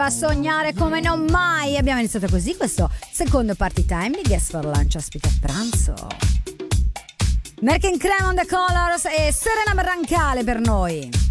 A sognare come non mai. Abbiamo iniziato così questo secondo party time di Guest for Lunch ospite a pranzo. Merkin Creme on the Colors e Serena Barrancale per noi.